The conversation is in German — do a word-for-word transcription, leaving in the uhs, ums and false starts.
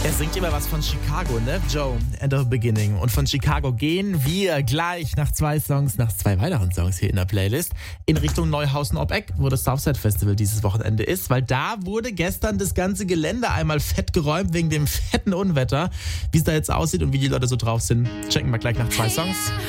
Er singt immer was von Chicago, ne? Joe, End of Beginning. Und von Chicago gehen wir gleich nach zwei Songs, nach zwei weiteren Songs hier in der Playlist, in Richtung Neuhausen-Ob-Eck, wo das Southside Festival dieses Wochenende ist, weil da wurde gestern das ganze Gelände einmal fett geräumt wegen dem fetten Unwetter. Wie es da jetzt aussieht und wie die Leute so drauf sind, checken wir gleich nach zwei Songs.